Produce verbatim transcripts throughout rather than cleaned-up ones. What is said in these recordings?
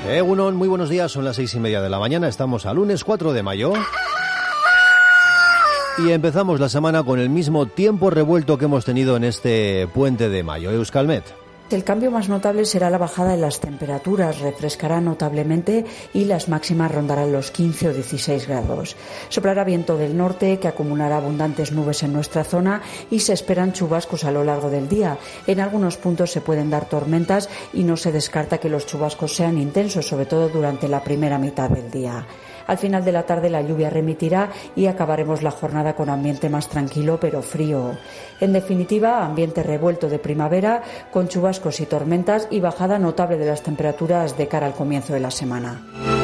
Egunon, muy buenos días, son las seis y media de la mañana, estamos a lunes cuatro de mayo y empezamos la semana con el mismo tiempo revuelto que hemos tenido en este puente de mayo. Euskalmet. El cambio más notable será la bajada en las temperaturas, refrescará notablemente y las máximas rondarán los quince o dieciséis grados. Soplará viento del norte que acumulará abundantes nubes en nuestra zona y se esperan chubascos a lo largo del día. En algunos puntos se pueden dar tormentas y no se descarta que los chubascos sean intensos, sobre todo durante la primera mitad del día. Al final de la tarde la lluvia remitirá y acabaremos la jornada con ambiente más tranquilo pero frío. En definitiva, ambiente revuelto de primavera con chubascos y tormentas y bajada notable de las temperaturas de cara al comienzo de la semana.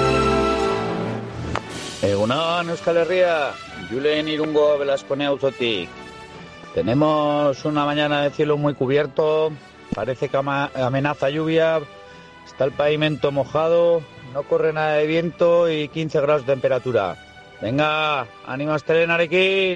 Egunon, Euskal Herria, Julen Irungo Velascone Auzotik. Tenemos una mañana de cielo muy cubierto, parece que amenaza lluvia, está el pavimento mojado. No corre nada de viento y quince grados de temperatura. Venga, ánimo Astelenarekin.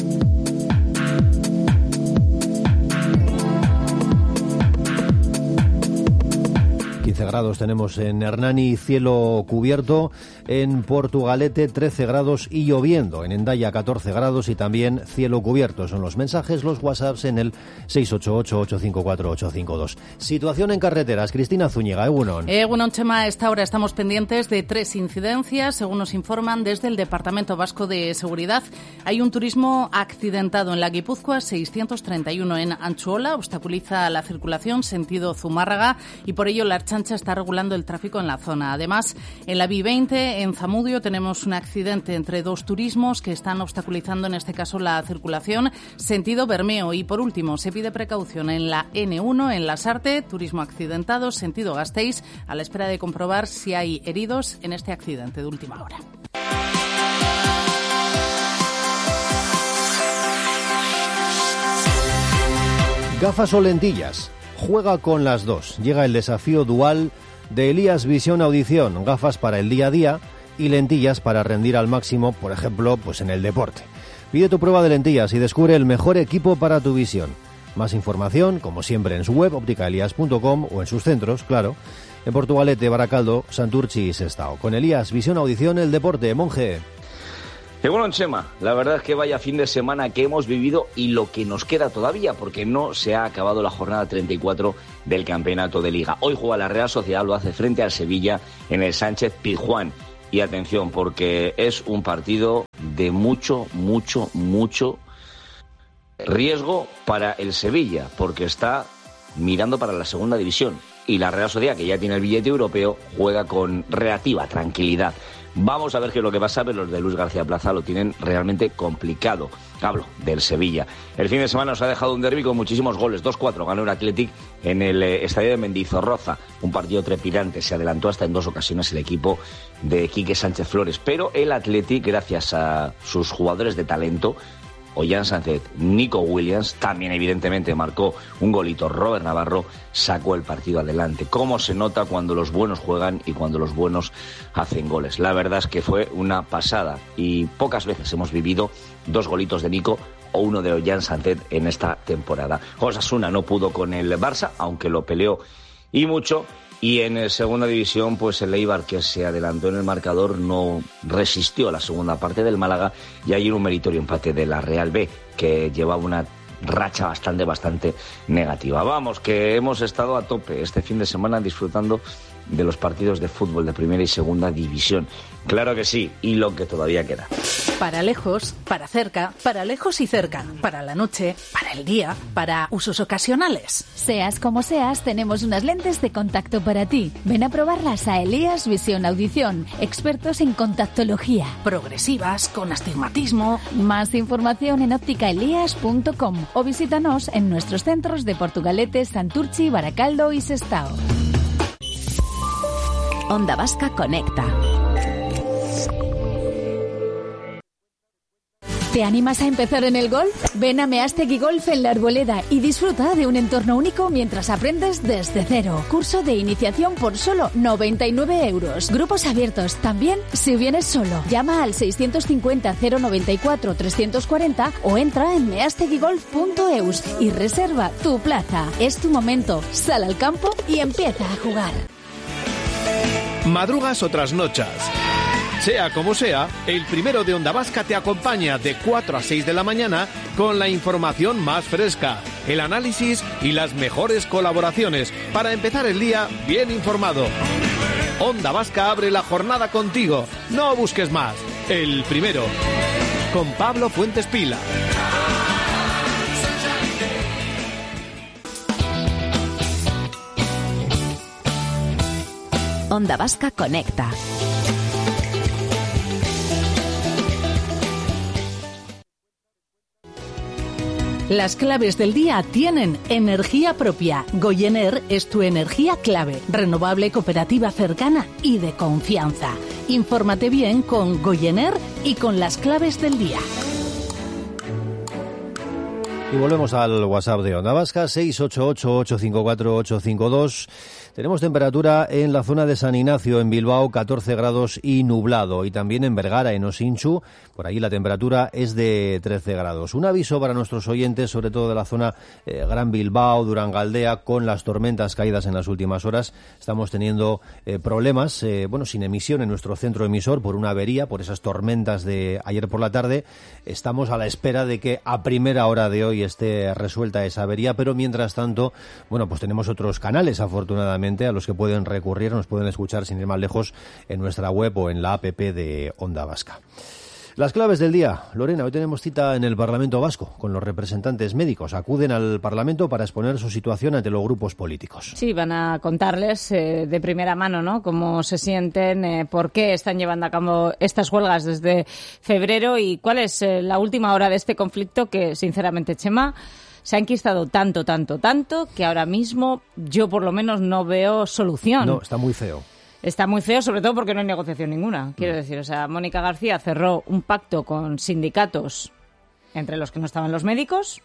quince grados tenemos en Hernani, cielo cubierto. En Portugalete, trece grados y lloviendo. En Hendaya, catorce grados y también cielo cubierto. Son los mensajes, los WhatsApps en el seis ocho ocho, ocho cinco cuatro, ocho cinco dos. Situación en carreteras. Cristina Zúñiga, Egunon. Egunon, Chema, a esta hora estamos pendientes de tres incidencias, según nos informan desde el Departamento Vasco de Seguridad. Hay un turismo accidentado en la Guipúzcoa seiscientos treinta y uno en Antzuola, obstaculiza la circulación sentido Zumárraga y por ello la Ertzaintza está regulando el tráfico en la zona. Además, en la B veinte, en Zamudio, tenemos un accidente entre dos turismos que están obstaculizando, en este caso, la circulación sentido Bermeo. Y, por último, se pide precaución en la ene uno, en Lasarte, turismo accidentado, sentido Gasteiz, a la espera de comprobar si hay heridos en este accidente de última hora. Gafas o lentillas. Juega con las dos. Llega el desafío dual de Elías Visión Audición, gafas para el día a día y lentillas para rendir al máximo, por ejemplo, pues en el deporte. Pide tu prueba de lentillas y descubre el mejor equipo para tu visión. Más información, como siempre, en su web óptica elías punto com o en sus centros, claro, en Portugalete, Baracaldo, Santurchi y Sestao. Con Elías Visión Audición, el deporte, Monje. Y bueno, Chema, la verdad es que vaya fin de semana que hemos vivido y lo que nos queda todavía, porque no se ha acabado la jornada treinta y cuatro del campeonato de Liga. Hoy juega la Real Sociedad, lo hace frente al Sevilla en el Sánchez Pizjuán. Y atención, porque es un partido de mucho, mucho, mucho riesgo para el Sevilla, porque está mirando para la segunda división. Y la Real Sociedad, que ya tiene el billete europeo, juega con relativa tranquilidad. Vamos a ver qué es lo que pasa, pero los de Luis García Plaza lo tienen realmente complicado. Hablo del Sevilla. El fin de semana nos ha dejado un derbi con muchísimos goles. dos cuatro ganó el Athletic en el eh, estadio de Mendizorroza. Un partido trepidante. Se adelantó hasta en dos ocasiones el equipo de Quique Sánchez Flores. Pero el Athletic, gracias a sus jugadores de talento, Ollán Sánchez, Nico Williams, también evidentemente marcó un golito, Robert Navarro, sacó el partido adelante. Cómo se nota cuando los buenos juegan y cuando los buenos hacen goles. La verdad es que fue una pasada y pocas veces hemos vivido dos golitos de Nico o uno de Ollán Sánchez en esta temporada. Osasuna no pudo con el Barça, aunque lo peleó y mucho. Y en segunda división, pues el Eibar, que se adelantó en el marcador, no resistió la segunda parte del Málaga y hay un meritorio empate de la Real B, que llevaba una racha bastante, bastante negativa. Vamos, que hemos estado a tope este fin de semana disfrutando de los partidos de fútbol de primera y segunda división. Claro que sí, y lo que todavía queda. Para lejos, para cerca, para lejos y cerca, para la noche, para el día, para usos ocasionales. Seas como seas, tenemos unas lentes de contacto para ti. Ven a probarlas a Elías Visión Audición, expertos en contactología. Progresivas, con astigmatismo. Más información en óptica elías punto com o visítanos en nuestros centros de Portugalete, Santurchi, Baracaldo y Sestao. Onda Vasca Conecta. ¿Te animas a empezar en el golf? Ven a Meástegui Golf en La Arboleda y disfruta de un entorno único mientras aprendes desde cero. Curso de iniciación por solo noventa y nueve euros. Grupos abiertos también si vienes solo. Llama al seiscientos cincuenta, cero noventa y cuatro, trescientos cuarenta o entra en meástegui golf punto eus y reserva tu plaza. Es tu momento. Sal al campo y empieza a jugar. madrugas o trasnochas. Sea como sea, el primero de Onda Vasca te acompaña de cuatro a seis de la mañana con la información más fresca, el análisis y las mejores colaboraciones para empezar el día bien informado. Onda Vasca abre la jornada contigo. No busques más. El primero. Con Pablo Fuentes Pila. Onda Vasca conecta. Las claves del día tienen energía propia. Goyener es tu energía clave, renovable, cooperativa, cercana y de confianza. Infórmate bien con Goyener y con las claves del día. Y volvemos al WhatsApp de Onda Vasca, seis ocho ocho, ocho cinco cuatro, ocho cinco dos. Tenemos temperatura en la zona de San Ignacio, en Bilbao, catorce grados y nublado. Y también en Vergara, en Osinchu, por allí la temperatura es de trece grados. Un aviso para nuestros oyentes, sobre todo de la zona eh, Gran Bilbao, Durangaldea, con las tormentas caídas en las últimas horas. Estamos teniendo eh, problemas, eh, bueno, sin emisión en nuestro centro emisor por una avería, por esas tormentas de ayer por la tarde. Estamos a la espera de que a primera hora de hoy esté resuelta esa avería, pero mientras tanto, bueno, pues tenemos otros canales, afortunadamente, a los que pueden recurrir, nos pueden escuchar sin ir más lejos en nuestra web o en la app de Onda Vasca. Las claves del día. Lorena, hoy tenemos cita en el Parlamento Vasco con los representantes médicos. Acuden al Parlamento para exponer su situación ante los grupos políticos. Sí, van a contarles eh, de primera mano, ¿no?, cómo se sienten, eh, por qué están llevando a cabo estas huelgas desde febrero y cuál es eh, la última hora de este conflicto que, sinceramente, Chema, se ha enquistado tanto, tanto, tanto que ahora mismo yo por lo menos no veo solución. No, está muy feo. Está muy feo, sobre todo porque no hay negociación ninguna. Quiero decir, o sea, Mónica García cerró un pacto con sindicatos, entre los que no estaban los médicos,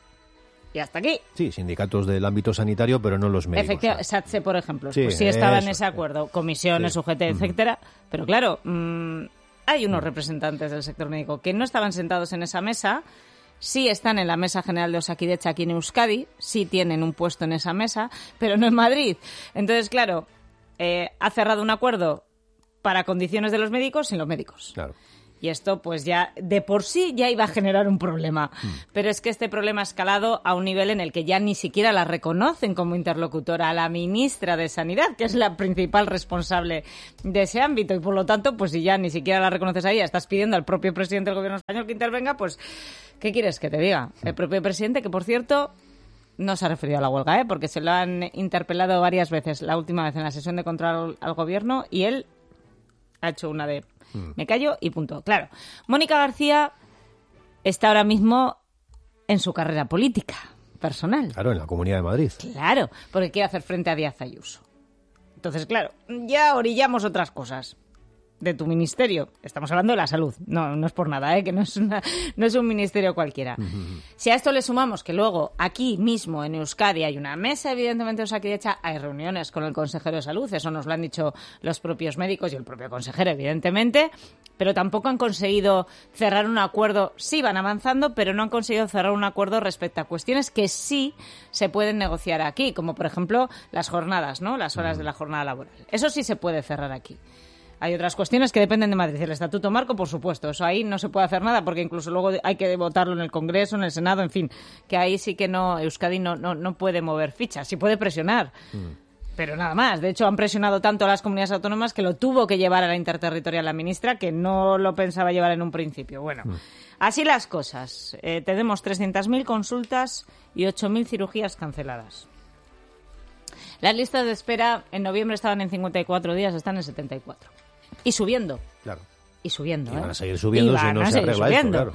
y hasta aquí. Sí, sindicatos del ámbito sanitario, pero no los médicos. Efectivamente, SATSE, por ejemplo, sí, pues sí estaba eso, en ese acuerdo, comisiones, sí. U G T, etcétera. Pero claro, mmm, hay unos representantes del sector médico que no estaban sentados en esa mesa. Sí están en la Mesa General de Osakidetza aquí en Euskadi, sí tienen un puesto en esa mesa, pero no en Madrid. Entonces, claro, eh, ha cerrado un acuerdo para condiciones de los médicos sin los médicos. Claro. Y esto, pues ya, de por sí, ya iba a generar un problema. Mm. Pero es que este problema ha escalado a un nivel en el que ya ni siquiera la reconocen como interlocutora a la ministra de Sanidad, que es la principal responsable de ese ámbito. Y por lo tanto, pues si ya ni siquiera la reconoces a ella, estás pidiendo al propio presidente del gobierno español que intervenga, pues, ¿qué quieres que te diga? El propio presidente, que por cierto, no se ha referido a la huelga, ¿eh? Porque se lo han interpelado varias veces, la última vez en la sesión de control al gobierno, y él ha hecho una de me callo y punto. Claro, Mónica García está ahora mismo en su carrera política, personal. Claro, en la Comunidad de Madrid. Claro, porque quiere hacer frente a Díaz Ayuso. Entonces, claro, ya orillamos otras cosas de tu ministerio. Estamos hablando de la salud. No, no es por nada, ¿eh? Que no es, una, no es un ministerio cualquiera. Uh-huh. Si a esto le sumamos que luego aquí mismo en Euskadi hay una mesa, evidentemente, de Osakidetza, hay reuniones con el consejero de salud, eso nos lo han dicho los propios médicos y el propio consejero, evidentemente, pero tampoco han conseguido cerrar un acuerdo. Sí van avanzando, pero no han conseguido cerrar un acuerdo respecto a cuestiones que sí se pueden negociar aquí, como por ejemplo las jornadas, ¿no? Las horas uh-huh. de la jornada laboral. Eso sí se puede cerrar aquí. Hay otras cuestiones que dependen de Madrid. El Estatuto Marco, por supuesto. Eso ahí no se puede hacer nada porque incluso luego hay que votarlo en el Congreso, en el Senado, en fin. Que ahí sí que no, Euskadi no, no, no puede mover fichas. Sí puede presionar. Mm. Pero nada más. De hecho, han presionado tanto a las comunidades autónomas que lo tuvo que llevar a la interterritorial la ministra, que no lo pensaba llevar en un principio. Bueno, mm. así las cosas. Eh, tenemos trescientas mil consultas y ocho mil cirugías canceladas. Las listas de espera en noviembre estaban en cincuenta y cuatro días, están en setenta y cuatro. Y subiendo. Claro. Y subiendo. Y van a ¿eh? seguir subiendo si no se arregla esto, claro.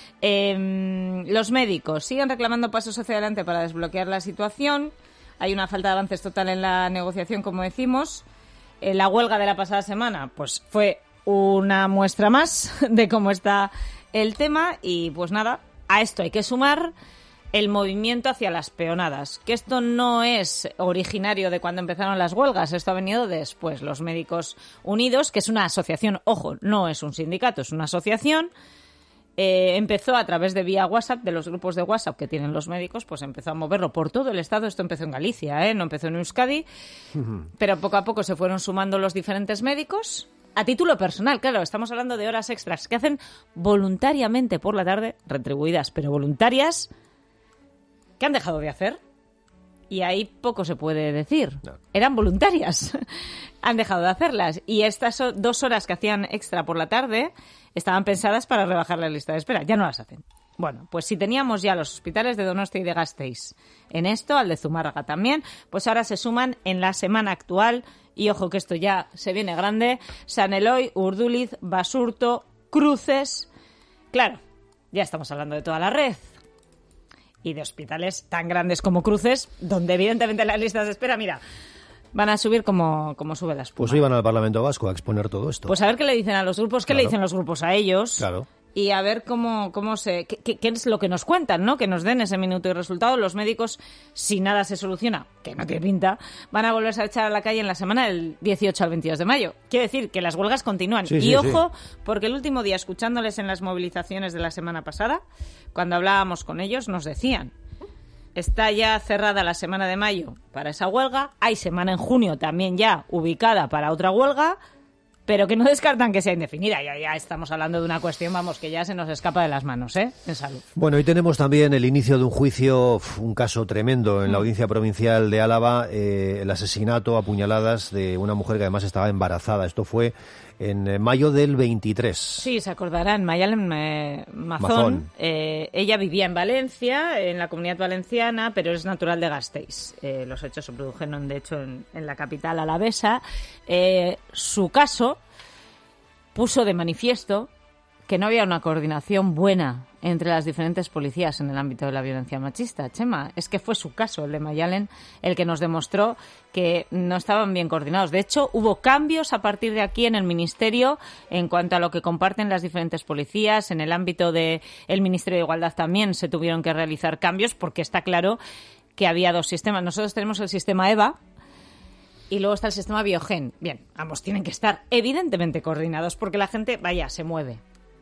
Eh, los médicos siguen reclamando pasos hacia adelante para desbloquear la situación. Hay una falta de avances total en la negociación, como decimos. Eh, la huelga de la pasada semana, pues fue una muestra más de cómo está el tema. Y pues nada, a esto hay que sumar el movimiento hacia las peonadas, que esto no es originario de cuando empezaron las huelgas, esto ha venido después. Los Médicos Unidos, que es una asociación, ojo, no es un sindicato, es una asociación, Eh, empezó a través de vía WhatsApp, de los grupos de WhatsApp que tienen los médicos, pues empezó a moverlo por todo el estado. Esto empezó en Galicia, ¿eh? No empezó en Euskadi, uh-huh. pero poco a poco se fueron sumando los diferentes médicos. A título personal, claro, estamos hablando de horas extras que hacen voluntariamente por la tarde, retribuidas, pero voluntarias, que han dejado de hacer. Y ahí poco se puede decir. No. Eran voluntarias. Han dejado de hacerlas. Y estas dos horas que hacían extra por la tarde estaban pensadas para rebajar la lista de espera. Ya no las hacen. Bueno, pues si teníamos ya los hospitales de Donostia y de Gasteiz en esto, al de Zumárraga también, pues ahora se suman en la semana actual, y ojo que esto ya se viene grande, San Eloy, Urduliz, Basurto, Cruces. Claro, ya estamos hablando de toda la red. Y de hospitales tan grandes como Cruces, donde evidentemente las listas de espera, mira, van a subir como, como sube la espuma. Pues iban al Parlamento Vasco a exponer todo esto. Pues a ver qué le dicen a los grupos, qué claro. le dicen los grupos a ellos. Claro. Y a ver cómo, cómo se, qué, qué, qué es lo que nos cuentan, ¿no? Que nos den ese minuto y resultado. Los médicos, si nada se soluciona, que no tiene pinta, van a volverse a echar a la calle en la semana del dieciocho al veintidós de mayo. Quiere decir que las huelgas continúan. Sí, y sí, ojo, sí. porque el último día, escuchándoles en las movilizaciones de la semana pasada, cuando hablábamos con ellos, nos decían: está ya cerrada la semana de mayo para esa huelga, hay semana en junio también ya ubicada para otra huelga, pero que no descartan que sea indefinida. Ya, ya estamos hablando de una cuestión, vamos, que ya se nos escapa de las manos, ¿eh? En salud. Bueno, y tenemos también el inicio de un juicio, un caso tremendo en la Audiencia Provincial de Álava, eh, el asesinato a puñaladas de una mujer que además estaba embarazada. Esto fue en mayo del veintitrés. Sí, se acordarán, Mayalen eh, Mazón. Mazón. Eh, ella vivía en Valencia, en la Comunidad Valenciana, pero es natural de Gasteiz. Eh, los hechos se produjeron, de hecho, en, en la capital alavesa. Eh, su caso puso de manifiesto que no había una coordinación buena entre las diferentes policías en el ámbito de la violencia machista. Chema, es que fue su caso, el de Mayalen, el que nos demostró que no estaban bien coordinados. De hecho, hubo cambios a partir de aquí en el Ministerio en cuanto a lo que comparten las diferentes policías. En el ámbito del Ministerio de Igualdad también se tuvieron que realizar cambios, porque está claro que había dos sistemas. Nosotros tenemos el sistema EVA y luego está el sistema Biogen. Bien, ambos tienen que estar evidentemente coordinados, porque la gente, vaya, se mueve.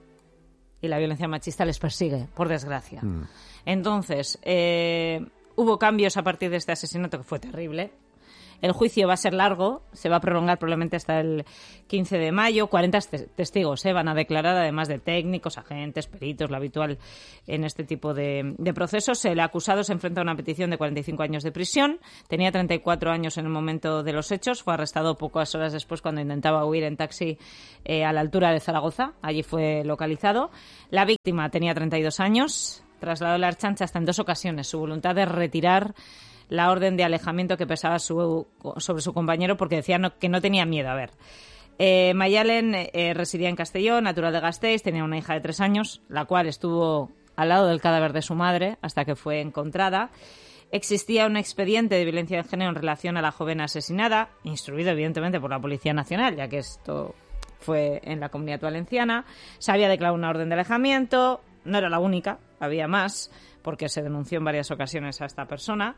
Y la violencia machista les persigue, por desgracia. Mm. Entonces, eh, hubo cambios a partir de este asesinato que fue terrible. El juicio va a ser largo, se va a prolongar probablemente hasta el quince de mayo. cuarenta testigos eh, van a declarar, además de técnicos, agentes, peritos, lo habitual en este tipo de, de procesos. El acusado se enfrenta a una petición de cuarenta y cinco años de prisión. Tenía treinta y cuatro años en el momento de los hechos. Fue arrestado pocas horas después cuando intentaba huir en taxi eh, a la altura de Zaragoza. Allí fue localizado. La víctima tenía treinta y dos años. Trasladó la Ertzaintza hasta en dos ocasiones su voluntad de retirar la orden de alejamiento que pesaba su, sobre su compañero, porque decía no, que no tenía miedo. A ver, eh, Mayalen eh, residía en Castellón, natural de Gasteiz, tenía una hija de tres años, la cual estuvo al lado del cadáver de su madre hasta que fue encontrada. Existía un expediente de violencia de género en relación a la joven asesinada, instruido evidentemente por la Policía Nacional, ya que esto fue en la Comunidad Valenciana. Se había declarado una orden de alejamiento, no era la única, había más, porque se denunció en varias ocasiones a esta persona.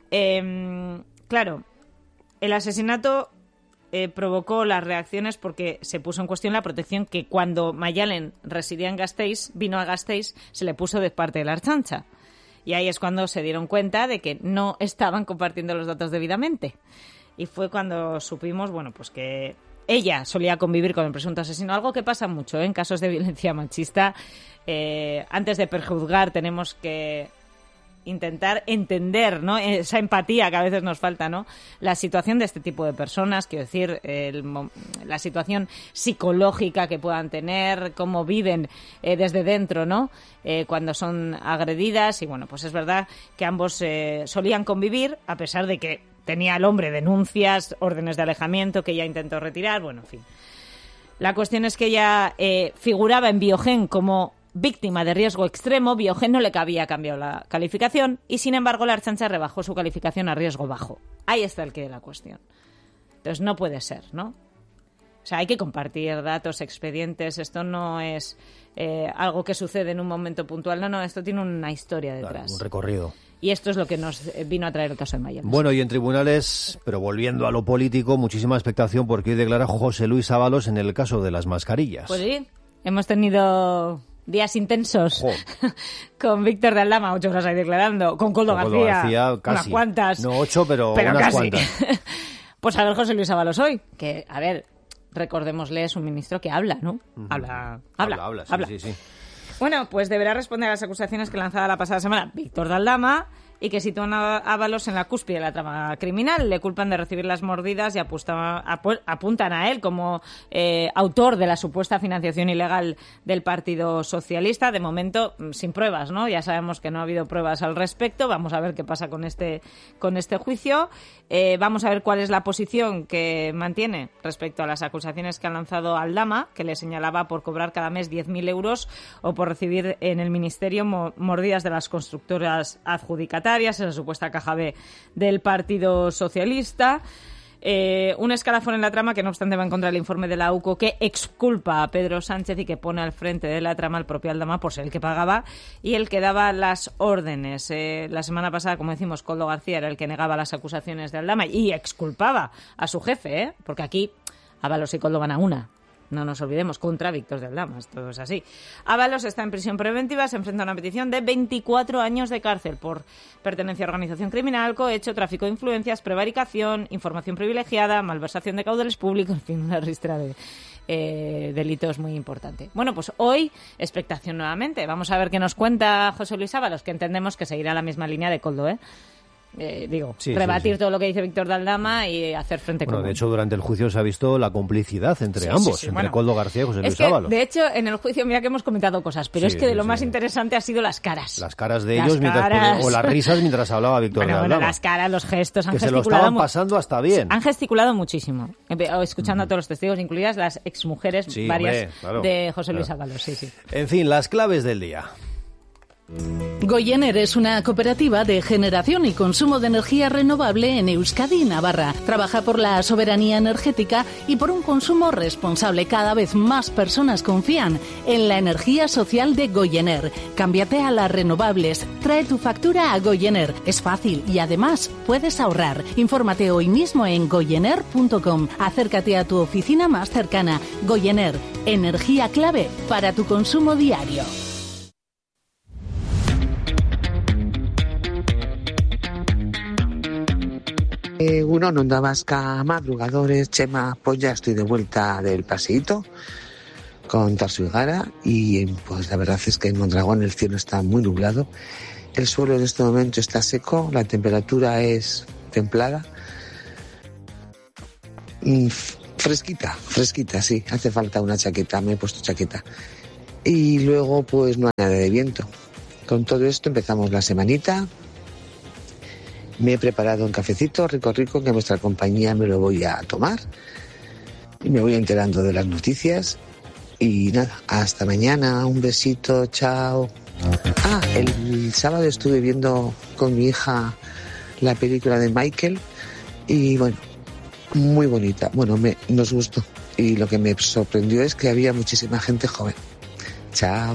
Eh, claro, el asesinato eh, provocó las reacciones porque se puso en cuestión la protección que cuando Mayalen residía en Gasteiz, vino a Gasteiz, se le puso de parte de la Ertzaintza. Y ahí es cuando se dieron cuenta de que no estaban compartiendo los datos debidamente. Y fue cuando supimos, bueno, pues que ella solía convivir con el presunto asesino, algo que pasa mucho ¿eh? en casos de violencia machista. Eh, antes de prejuzgar tenemos que intentar entender, ¿no?, esa empatía que a veces nos falta, ¿no?, la situación de este tipo de personas, quiero decir, el, la situación psicológica que puedan tener, cómo viven eh, desde dentro, ¿no?, eh, cuando son agredidas. Y bueno, pues es verdad que ambos eh, solían convivir, a pesar de que tenía el hombre denuncias, órdenes de alejamiento que ella intentó retirar, bueno, en fin. La cuestión es que ella eh, figuraba en Biogen como víctima de riesgo extremo. Biogen no le había cambiado la calificación y, sin embargo, la Ertzaintza rebajó su calificación a riesgo bajo. Ahí está el quid de la cuestión. Entonces, no puede ser, ¿no? O sea, hay que compartir datos, expedientes. Esto no es eh, algo que sucede en un momento puntual. No, no, esto tiene una historia detrás. Claro, un recorrido. Y esto es lo que nos vino a traer el caso de Mayalen. Bueno, y en tribunales, pero volviendo a lo político, muchísima expectación porque hoy declara José Luis Ábalos en el caso de las mascarillas. Pues sí, hemos tenido días intensos Oh. con Víctor de Aldama, ocho horas ahí declarando, con Koldo Con Koldo García, García, casi. unas cuantas. No ocho, pero, pero unas casi. cuantas. Pues a ver José Luis Ábalos hoy, que, a ver, recordémosle, es un ministro que habla, ¿no? Uh-huh. Habla, habla, habla, habla, sí, habla. sí, sí. Bueno, pues deberá responder a las acusaciones que lanzaba la pasada semana Víctor de Aldama y que sitúan a Ábalos en la cúspide de la trama criminal. Le culpan de recibir las mordidas y apuesta, apu, apuntan a él como eh, autor de la supuesta financiación ilegal del Partido Socialista. De momento, sin pruebas, ¿no? Ya sabemos que no ha habido pruebas al respecto. Vamos a ver qué pasa con este, con este juicio. Eh, vamos a ver cuál es la posición que mantiene respecto a las acusaciones que ha lanzado Aldama, que le señalaba por cobrar cada mes diez mil euros o por recibir en el Ministerio mordidas de las constructoras adjudicatarias, esa supuesta caja B del Partido Socialista. Eh, un escalafón en la trama que, no obstante, va en contra del informe de la U C O que exculpa a Pedro Sánchez y que pone al frente de la trama al propio Aldama por ser el que pagaba y el que daba las órdenes. Eh, la semana pasada, como decimos, Koldo García era el que negaba las acusaciones de Aldama y exculpaba a su jefe, ¿eh? Porque aquí Ábalos y Koldo van a una. No nos olvidemos, contra Víctor de Aldama, esto es así. Ábalos está en prisión preventiva, se enfrenta a una petición de veinticuatro años de cárcel por pertenencia a organización criminal, cohecho, tráfico de influencias, prevaricación, información privilegiada, malversación de caudales públicos, en fin, una ristra de eh, delitos muy importante. Bueno, pues hoy, expectación nuevamente. Vamos a ver qué nos cuenta José Luis Ábalos, que entendemos que seguirá la misma línea de Koldo, ¿eh? Eh, digo, sí, rebatir sí, sí. todo lo que dice Víctor de Aldama y hacer frente bueno, común. De hecho, durante el juicio se ha visto la complicidad entre sí, ambos, sí, sí, entre bueno, Koldo García y José Luis es que, Ábalos. De hecho, en el juicio, mira que hemos comentado cosas, pero sí, es que de sí, lo sí. más interesante ha sido las caras. Las caras de las ellos mientras caras... ponía, o las risas mientras hablaba Víctor bueno, de Aldama. Bueno, las caras, los gestos, han que gesticulado. Se lo estaban pasando hasta bien. Han gesticulado muchísimo, escuchando mm. a todos los testigos, incluidas las exmujeres sí, varias hombre, claro, de José Luis claro. Ábalos. Sí, sí. En fin, las claves del día. Goyener es una cooperativa de generación y consumo de energía renovable en Euskadi y Navarra. Trabaja por la soberanía energética y por un consumo responsable. Cada vez más personas confían en la energía social de Goyener. Cámbiate a las renovables. Trae tu factura a Goyener. Es fácil y además puedes ahorrar. Infórmate hoy mismo en goyener punto com. Acércate a tu oficina más cercana. Goyener, energía clave para tu consumo diario. Eh, uno, Onda Vasca, madrugadores, Chema, pues ya estoy de vuelta del paseíto con Tarso y Gara y pues la verdad es que en Mondragón el cielo está muy nublado, el suelo en este momento está seco, la temperatura es templada, mm, fresquita, fresquita, sí, hace falta una chaqueta, me he puesto chaqueta y luego pues no hay nada de viento. Con todo esto empezamos la semanita. Me he preparado un cafecito rico rico que en vuestra compañía me lo voy a tomar y me voy enterando de las noticias y nada, hasta mañana, un besito, chao. Ah, el, el sábado estuve viendo con mi hija la película de Michael y bueno, muy bonita, bueno, me, nos gustó y lo que me sorprendió es que había muchísima gente joven. Chao.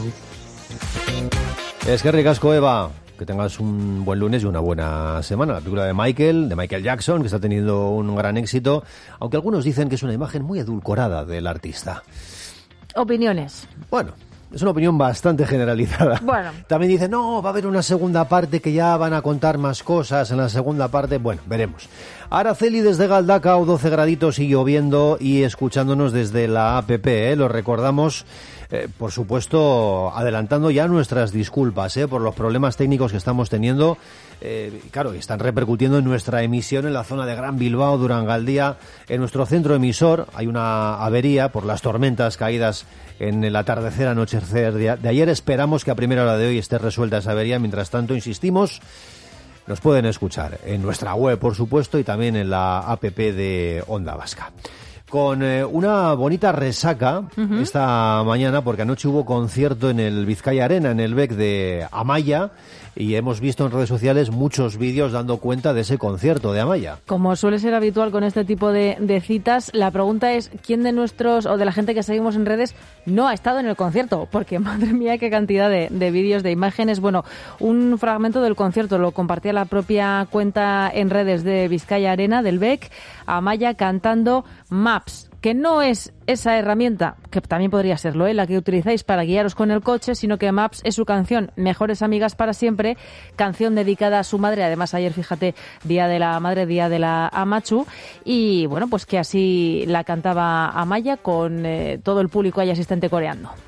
Es que ricasco, Eva. Que tengas un buen lunes y una buena semana. La película de Michael, de Michael Jackson, que está teniendo un gran éxito, aunque algunos dicen que es una imagen muy edulcorada del artista. Opiniones. Bueno, es una opinión bastante generalizada. Bueno. También dicen, no, va a haber una segunda parte que ya van a contar más cosas en la segunda parte. Bueno, veremos. Araceli desde Galdacao, doce graditos y lloviendo y escuchándonos desde la app, ¿eh? Lo recordamos. Eh, por supuesto, adelantando ya nuestras disculpas eh, por los problemas técnicos que estamos teniendo. Eh, claro, están repercutiendo en nuestra emisión en la zona de Gran Bilbao, Durangaldía. En nuestro centro emisor hay una avería por las tormentas caídas en el atardecer, anochecer de, de ayer. Esperamos que a primera hora de hoy esté resuelta esa avería. Mientras tanto, insistimos, nos pueden escuchar en nuestra web, por supuesto, y también en la app de Onda Vasca. Con eh, una bonita resaca uh-huh. esta mañana, porque anoche hubo concierto en el Vizcaya Arena, en el B E C de Amaya, y hemos visto en redes sociales muchos vídeos dando cuenta de ese concierto de Amaya. Como suele ser habitual con este tipo de, de citas, la pregunta es ¿quién de nuestros o de la gente que seguimos en redes no ha estado en el concierto? Porque madre mía, qué cantidad de, de vídeos, de imágenes. Bueno, un fragmento del concierto lo compartía la propia cuenta en redes de Vizcaya Arena, del B E C, Amaya cantando Maps, que no es esa herramienta, que también podría serlo, ¿eh? la que utilizáis para guiaros con el coche, sino que Maps es su canción Mejores Amigas para Siempre, canción dedicada a su madre. Además, ayer, fíjate, Día de la Madre, Día de la Amachu, y bueno, pues que así la cantaba Amaya con eh, todo el público ahí asistente coreando.